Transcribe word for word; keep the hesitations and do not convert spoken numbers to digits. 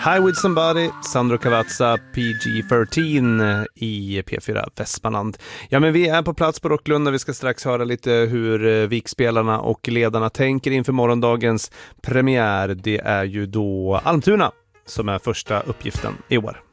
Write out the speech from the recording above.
High With Somebody, Sandro Cavazza, P G tretton i P fyra Västmanland. Ja, men vi är på plats på Rocklunda. Vi ska strax höra lite hur vikspelarna och ledarna tänker inför morgondagens premiär. Det är ju då Almtuna som är första uppgiften i år.